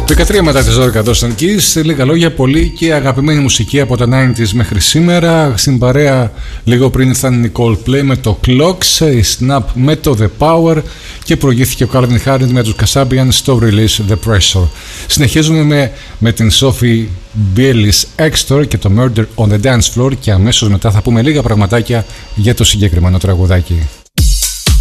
13 μετά τις 12 εδώ στον Kiss. Λίγα λόγια, πολύ και αγαπημένη μουσική από τα 90s μέχρι σήμερα. Στην παρέα λίγο πριν ήταν η Coldplay με το Clocks, η Snap με το The Power και προηγήθηκε ο Calvin Harris με τους Kasabian στο release The Pressure. Συνεχίζουμε με την Sophie Bielis Extor και το Murder on the Dance Floor και αμέσως μετά θα πούμε λίγα πραγματάκια για το συγκεκριμένο τραγουδάκι.